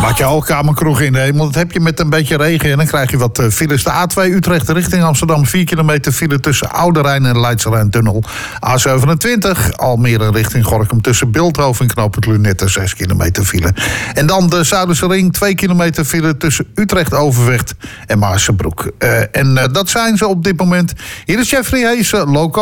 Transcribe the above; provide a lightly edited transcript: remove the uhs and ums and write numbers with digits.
Maak je al kamerkroeg in de hemel. Dat heb je met een beetje regen en dan krijg je wat files. De A2 Utrecht richting Amsterdam. 4 kilometer file tussen Oude Rijn en Leidse Rijntunnel. A27 Almere richting Gorinchem tussen Bilthoven en knooppunt Lunette. 6 kilometer file. En dan de Zuiderse ring. 2 kilometer file tussen Utrecht Overvecht en Maarsebroek. En dat zijn ze op dit moment. Hier is Jeffrey Heesen, loco.